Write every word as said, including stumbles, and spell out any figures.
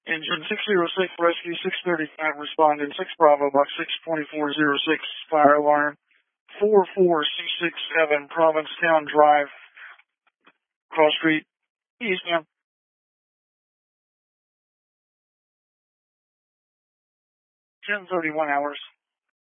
Engine six zero six, rescue six thirty-five, responding six Bravo, box six twenty-four oh six, fire alarm four four C six seven, Provincetown Drive, Cross Street, East, ma'am. ten thirty-one hours.